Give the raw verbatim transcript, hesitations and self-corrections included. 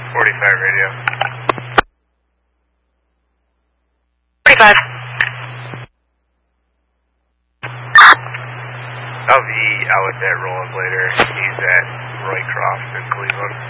forty-five radio. forty-five. I'll be out with that rolling later. He's at Roycroft in Cleveland.